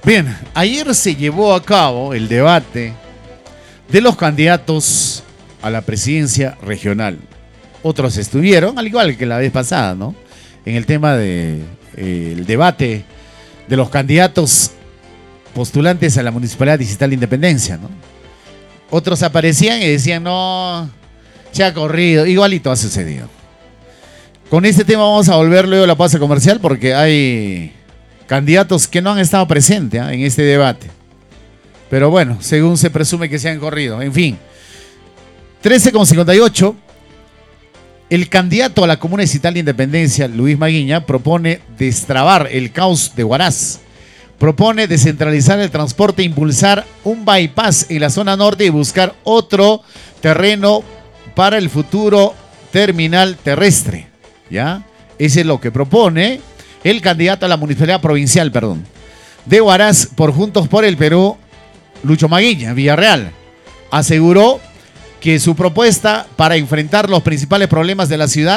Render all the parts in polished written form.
Bien, ayer se llevó a cabo el debate de los candidatos a la presidencia regional. Otros estuvieron, al igual que la vez pasada, ¿no? En el tema de el debate de los candidatos postulantes a la Municipalidad Distrital de Independencia, ¿no? Otros aparecían y decían, no, se ha corrido, igualito ha sucedido. Con este tema vamos a volver luego a la pausa comercial porque hay candidatos que no han estado presentes en este debate. Pero bueno, según se presume que se han corrido. En fin, 13:58. El candidato a la Comuna Distrital de Independencia, Luis Maguiña, propone destrabar el caos de Huaraz. Propone descentralizar el transporte, impulsar un bypass en la zona norte y buscar otro terreno para el futuro terminal terrestre. ¿Ya? Ese es lo que propone el candidato a la municipalidad provincial, de Huaraz por Juntos por el Perú, Lucho Maguiña, Villarreal. Aseguró que su propuesta para enfrentar los principales problemas de la ciudad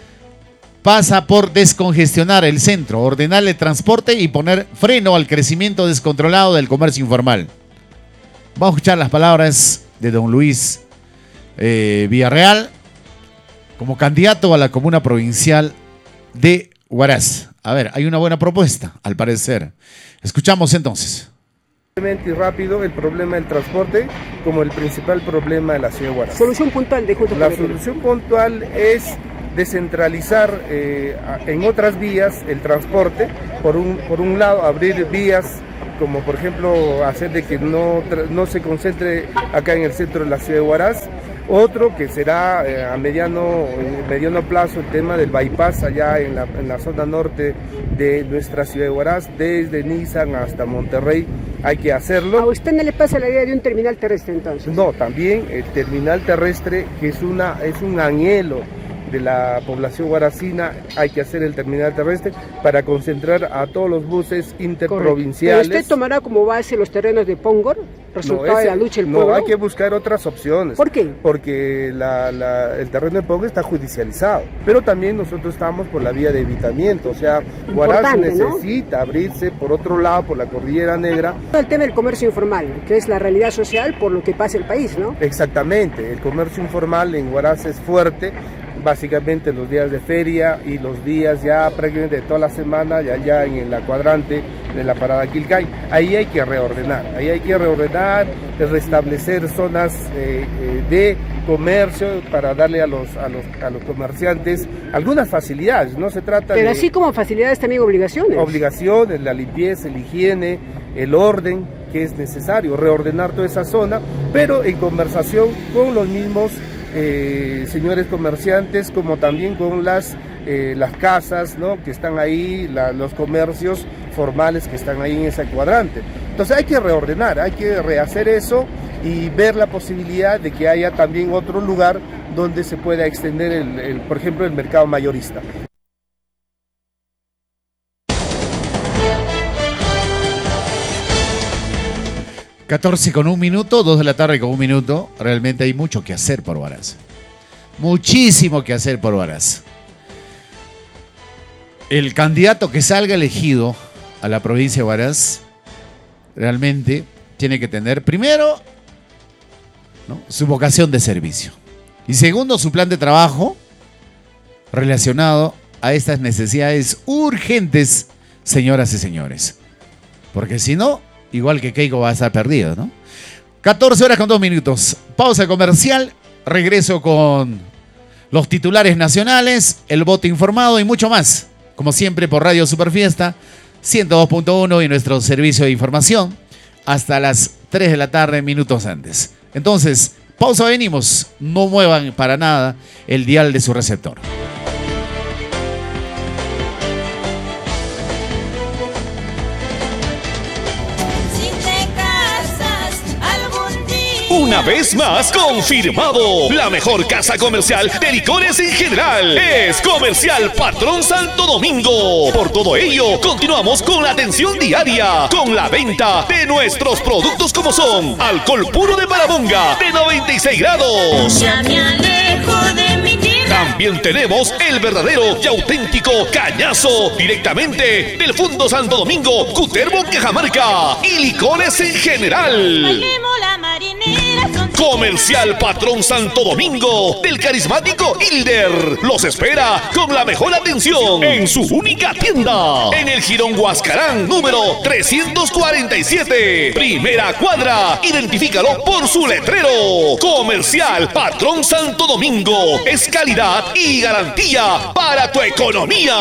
pasa por descongestionar el centro, ordenar el transporte y poner freno al crecimiento descontrolado del comercio informal. Vamos a escuchar las palabras de don Luis Villarreal como candidato a la comuna provincial de Huaraz. A ver, hay una buena propuesta, al parecer. Escuchamos entonces. Y rápido el problema del transporte como el principal problema de la ciudad de Huaraz. Solución puntual de Juntos por el Perú. La solución puntual es descentralizar en otras vías el transporte. Por un lado, abrir vías como por ejemplo hacer de que no se concentre acá en el centro de la ciudad de Huaraz. Otro que será a mediano plazo el tema del bypass allá en la zona norte de nuestra ciudad de Huaraz, desde Nizan hasta Monterrey, hay que hacerlo. ¿A usted no le pasa la idea de un terminal terrestre entonces? No, también el terminal terrestre, que es un anhelo de la población huaracina, hay que hacer el terminal terrestre para concentrar a todos los buses interprovinciales. ¿Pero usted tomará como base los terrenos de Póngor, resultado de la lucha del pueblo? No, hay que buscar otras opciones. ¿Por qué? Porque el terreno de Póngor está judicializado, pero también nosotros estamos por la vía de evitamiento, o sea, Huaraz necesita abrirse por otro lado, por la Cordillera Negra. El tema del comercio informal, que es la realidad social por lo que pasa el país, ¿no? Exactamente, el comercio informal en Huaraz es fuerte, básicamente los días de feria y los días ya prácticamente de toda la semana, ya en la cuadrante de la parada Quilcay. Ahí hay que reordenar, restablecer zonas de comercio para darle a los comerciantes algunas facilidades. No se trata Pero así como facilidades también obligaciones. Obligaciones, la limpieza, la higiene, el orden que es necesario, reordenar toda esa zona, pero en conversación con los mismos señores comerciantes, como también con las casas, ¿no?, que están ahí, los comercios formales que están ahí en ese cuadrante. Entonces hay que reordenar, hay que rehacer eso y ver la posibilidad de que haya también otro lugar donde se pueda extender por ejemplo, el mercado mayorista. (14:01), 2 de la tarde con 1 minuto. Realmente hay mucho que hacer por Huaraz. Muchísimo que hacer por Huaraz. El candidato que salga elegido a la provincia de Huaraz realmente tiene que tener, primero, ¿no?, su vocación de servicio. Y segundo, su plan de trabajo relacionado a estas necesidades urgentes, señoras y señores. Porque si no, igual que Keiko va a estar perdido, ¿no? 14:02. Pausa comercial. Regreso con los titulares nacionales, el voto informado y mucho más. Como siempre por Radio Superfiesta 102.1 y nuestro servicio de información hasta las 3 de la tarde, minutos antes. Entonces, pausa, venimos. No muevan para nada el dial de su receptor. Una vez más confirmado, la mejor casa comercial de licores en general es Comercial Patrón Santo Domingo. Por todo ello, continuamos con la atención diaria, con la venta de nuestros productos como son alcohol puro de Paramonga de 96 grados. Ya me alejo de mi tierra. También tenemos el verdadero y auténtico cañazo, directamente del Fundo Santo Domingo, Cutervo, Cajamarca, y licores en general. Comercial Patrón Santo Domingo del carismático Hilder los espera con la mejor atención en su única tienda en el Jirón Huascarán número 347, primera cuadra. Identifícalo por su letrero. Comercial Patrón Santo Domingo es calidad y garantía para tu economía.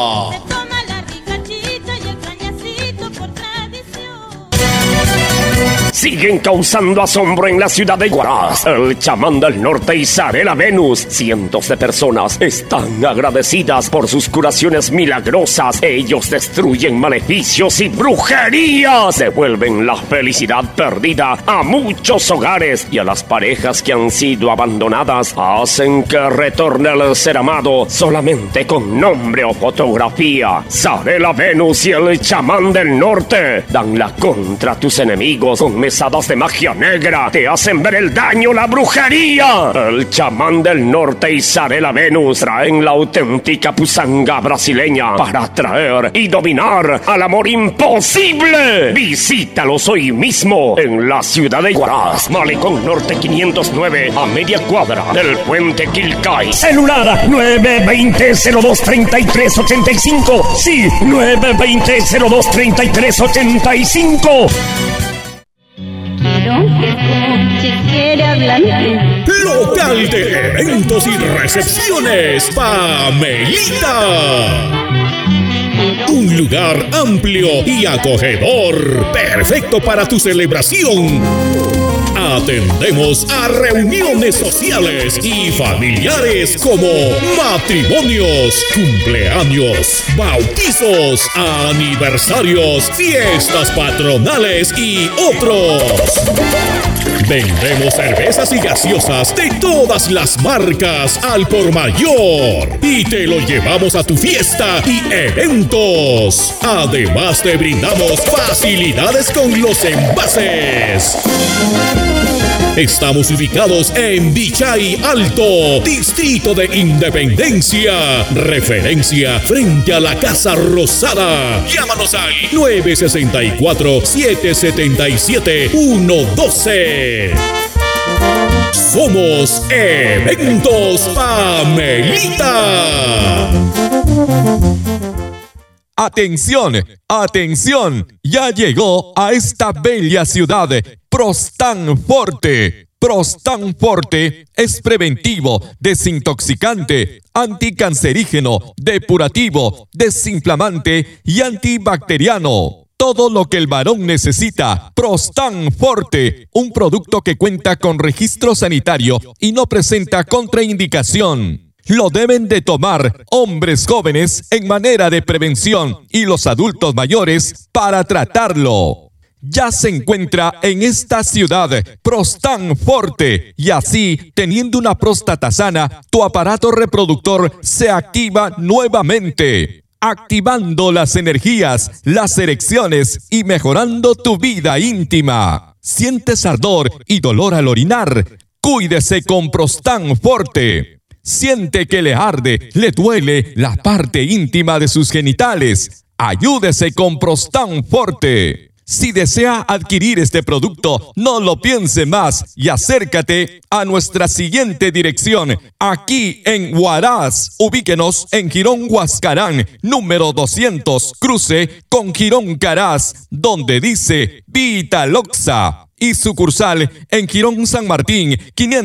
Siguen causando asombro en la ciudad de Huaraz. El chamán del norte Isarela Venus. Cientos de personas están agradecidas por sus curaciones milagrosas. Ellos destruyen maleficios y brujerías. Devuelven la felicidad perdida a muchos hogares, y a las parejas que han sido abandonadas hacen que retorne el ser amado solamente con nombre o fotografía. Isarela Venus y el chamán del norte dan la contra a tus enemigos con mesadas de magia negra. Te hacen ver el daño, la brujería. El chamán del norte y Isarela Venus traen la auténtica pusanga brasileña para atraer y dominar al amor imposible. Visítalos hoy mismo en la ciudad de Huaraz, Malecón Norte 509, a media cuadra del puente Quilcay. Celular 920-02-3385. Sí, 920-02-3385. Local de eventos y recepciones, Pamelita. Un lugar amplio y acogedor, perfecto para tu celebración. Atendemos a reuniones sociales y familiares como matrimonios, cumpleaños, bautizos, aniversarios, fiestas patronales y otros. Vendemos cervezas y gaseosas de todas las marcas al por mayor y te lo llevamos a tu fiesta y eventos. Además te brindamos facilidades con los envases. Estamos ubicados en Vichay Alto, Distrito de Independencia. Referencia frente a la Casa Rosada. Llámanos al 964-777-112. Somos Eventos Pamelita. Atención, atención, ya llegó a esta bella ciudad Prostan Forte. Prostan Forte es preventivo, desintoxicante, anticancerígeno, depurativo, desinflamante y antibacteriano. Todo lo que el varón necesita. Prostan Forte, un producto que cuenta con registro sanitario y no presenta contraindicación. Lo deben de tomar hombres jóvenes en manera de prevención y los adultos mayores para tratarlo. Ya se encuentra en esta ciudad Prostan Forte, y así, teniendo una próstata sana, tu aparato reproductor se activa nuevamente, activando las energías, las erecciones y mejorando tu vida íntima. ¿Sientes ardor y dolor al orinar? Cuídese con Prostan Forte. ¿Siente que le arde, le duele la parte íntima de sus genitales? Ayúdese con Prostan Forte. Si desea adquirir este producto, no lo piense más y acércate a nuestra siguiente dirección, aquí en Huaraz. Ubíquenos en Jirón Huascarán, número 200, cruce con Jirón Caraz, donde dice Vitaloxa. Y sucursal en Jirón San Martín,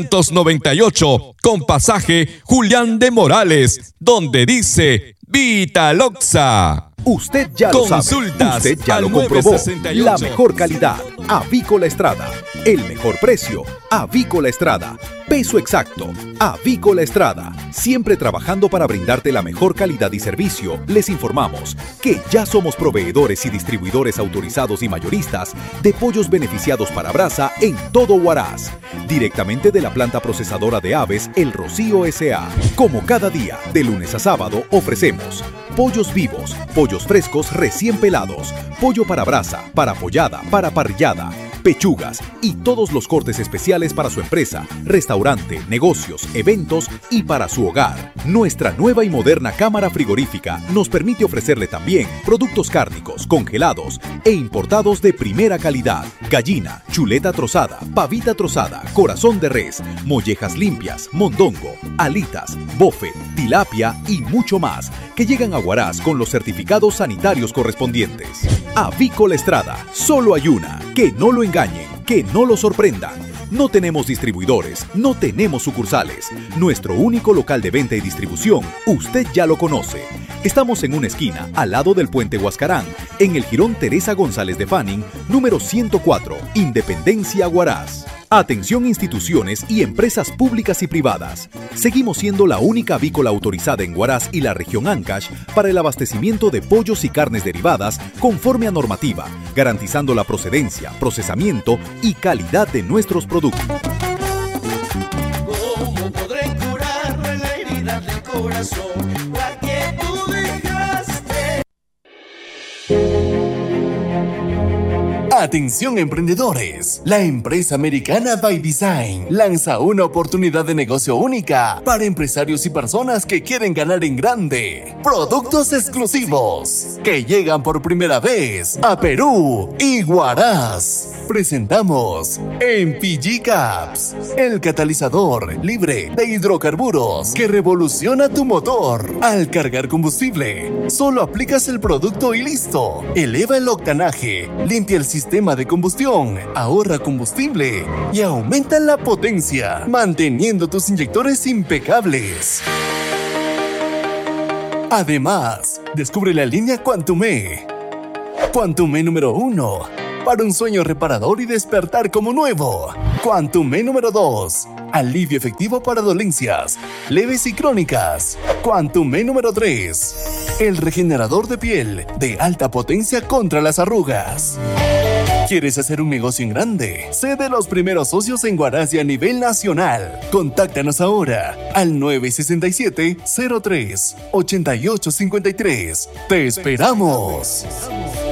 598, con pasaje Julián de Morales, donde dice Vitaloxa. Usted ya lo sabe, usted ya lo comprobó. La mejor calidad, Avícola Estrada. El mejor precio, Avícola Estrada. Peso exacto, Avícola Estrada. Siempre trabajando para brindarte la mejor calidad y servicio, les informamos que ya somos proveedores y distribuidores autorizados y mayoristas de pollos beneficiados para brasa en todo Huaraz. Directamente de la planta procesadora de aves El Rocío S.A. Como cada día, de lunes a sábado, ofrecemos pollos vivos, pollos frescos recién pelados, pollo para brasa, para pollada, para parrillada, pechugas y todos los cortes especiales para su empresa, restaurante, negocios, eventos y para su hogar. Nuestra nueva y moderna cámara frigorífica nos permite ofrecerle también productos cárnicos, congelados e importados de primera calidad. Gallina, chuleta trozada, pavita trozada, corazón de res, mollejas limpias, mondongo, alitas, bofe, tilapia y mucho más, que llegan a Huaraz con los certificados sanitarios correspondientes. Avícola Estrada, solo hay una. Que no lo engañen, que no lo sorprendan. No tenemos distribuidores, no tenemos sucursales. Nuestro único local de venta y distribución, usted ya lo conoce. Estamos en una esquina, al lado del puente Huascarán, en el jirón Teresa González de Fanning, número 104, Independencia, Huaraz. Atención instituciones y empresas públicas y privadas. Seguimos siendo la única avícola autorizada en Huaraz y la región Ancash para el abastecimiento de pollos y carnes derivadas conforme a normativa, garantizando la procedencia, procesamiento y calidad de nuestros productos. ¿Cómo podré curarme la herida del corazón? La que tú dejaste. Atención emprendedores, la empresa americana By Design lanza una oportunidad de negocio única para empresarios y personas que quieren ganar en grande. Productos exclusivos que llegan por primera vez a Perú y Huaraz. Presentamos MPG Caps, el catalizador libre de hidrocarburos que revoluciona tu motor. Al cargar combustible, solo aplicas el producto y listo. Eleva el octanaje, limpia el sistema de combustión, ahorra combustible y aumenta la potencia, manteniendo tus inyectores impecables. Además, descubre la línea Quantum-E. Quantum-E número 1. Para un sueño reparador y despertar como nuevo. Quantum-E número 2. Alivio efectivo para dolencias leves y crónicas. Quantum-E número 3. El regenerador de piel de alta potencia contra las arrugas. ¿Quieres hacer un negocio en grande? Sé de los primeros socios en Huaraz y a nivel nacional. Contáctanos ahora al 967-03-8853. ¡Te esperamos!